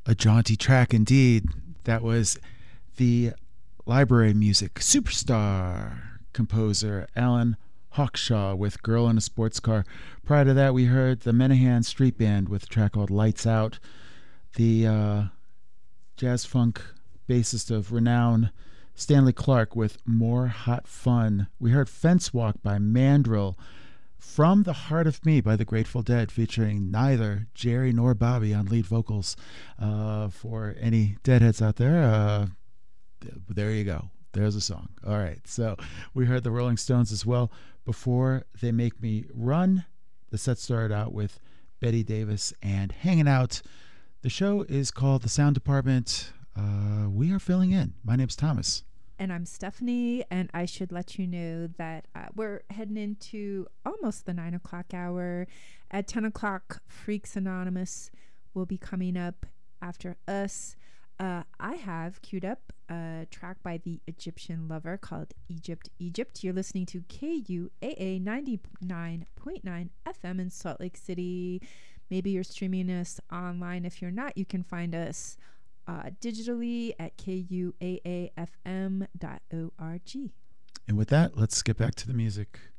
A jaunty track indeed. That was the library music superstar composer Alan Hawkshaw with Girl in a Sports Car. Prior to that, we heard the Menahan Street Band with a track called Lights Out. The jazz funk bassist of renown Stanley Clarke with More Hot Fun. We heard Fence Walk by Mandrill. From the Heart of Me by the Grateful Dead, featuring neither Jerry nor Bobby on lead vocals. For any Deadheads out there, there you go. There's a song. All right. So we heard the Rolling Stones as well. Before They Make Me Run, the set started out with Betty Davis and Hanging Out. The show is called The Sound Department. We are filling in. My name's Thomas. And I'm Stephanie, and I should let you know that we're heading into almost the 9 o'clock hour. At 10 o'clock, Freaks Anonymous will be coming up after us. I have queued up a track by the Egyptian Lover called Egypt, Egypt. You're listening to KUAA 99.9 FM in Salt Lake City. Maybe you're streaming us online. If you're not, you can find us digitally at kuaafm.org. And with that, let's get back to the music.